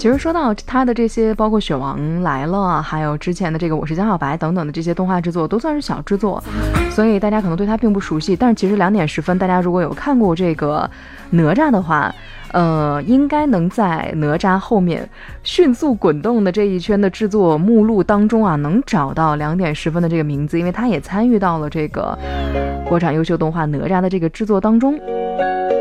其实说到他的这些，包括《雪王来了》啊，还有之前的这个《我是江小白》等等的这些动画制作，都算是小制作，所以大家可能对他并不熟悉。但是其实2:10，大家如果有看过这个哪吒的话，应该能在哪吒后面迅速滚动的这一圈的制作目录当中啊，能找到2:10的这个名字，因为他也参与到了这个国产优秀动画哪吒的这个制作当中。